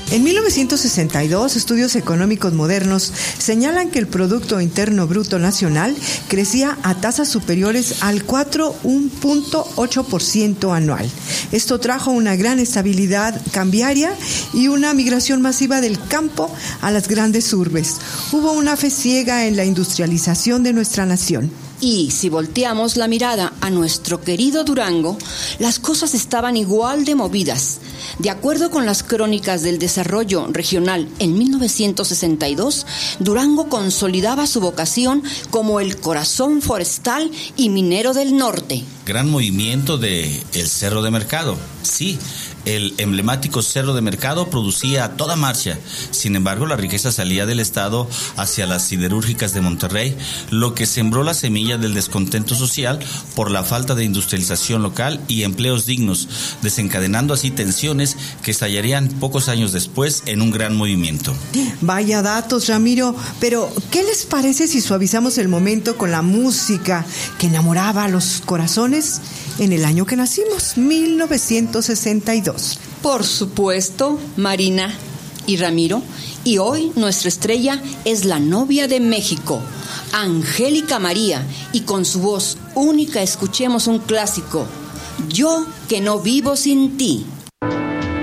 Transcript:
En 1962, estudios económicos modernos señalan que el Producto Interno Bruto Nacional crecía a tasas superiores al 4,8% anual. Esto trajo una gran estabilidad cambiaria y una migración masiva del campo a las grandes urbes. Hubo una fe ciega en la industrialización de nuestra nación. Y si volteamos la mirada a nuestro querido Durango, las cosas estaban igual de movidas. De acuerdo con las crónicas del desarrollo regional en 1962, Durango consolidaba su vocación como el corazón forestal y minero del norte. Gran movimiento de el Cerro de Mercado. Sí, el emblemático Cerro de Mercado producía a toda marcha. Sin embargo, la riqueza salía del estado hacia las siderúrgicas de Monterrey, lo que sembró la semilla del descontento social por la falta de industrialización local y empleos dignos, desencadenando así tensiones que estallarían pocos años después en un gran movimiento. Vaya datos, Ramiro, pero ¿qué les parece si suavizamos el momento con la música que enamoraba a los corazones en el año que nacimos, 1962? Por supuesto, Marina y Ramiro, y hoy nuestra estrella es la novia de México, Angélica María, y con su voz única escuchemos un clásico, Yo que no vivo sin ti.